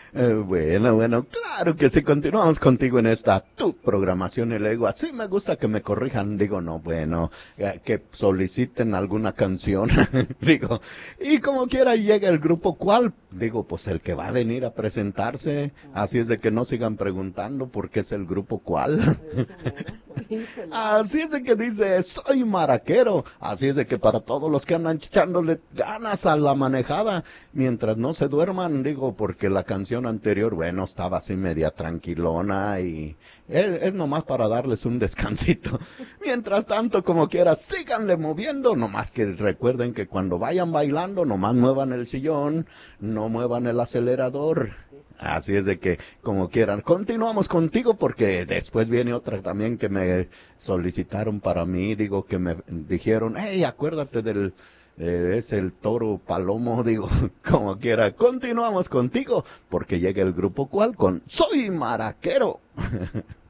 Bueno, claro que sí, continuamos contigo en esta tu programación y le digo, así me gusta que me corrijan, digo, no, bueno, que soliciten alguna canción, digo, y como quiera llega el grupo, ¿cuál? Digo, pues el que va a venir a presentarse, así es de que no sigan preguntando por qué es el grupo cuál. Eso mero. Híjole. Así es de que dice, soy maraquero. Así es de que para todos los que andan echándole ganas a la manejada, mientras no se duerman, digo, porque la canción anterior, bueno, estaba así media tranquilona y es nomás para darles un descansito. Mientras tanto, como quiera, síganle moviendo, nomás que recuerden que cuando vayan bailando, nomás muevan el sillón, no muevan el acelerador. Así es de que, como quieran, continuamos contigo porque después viene otra también que me solicitaron para mí, digo que me dijeron, hey, acuérdate del, es el toro palomo, digo, como quiera, continuamos contigo porque llega el grupo cual con Soy Maraquero.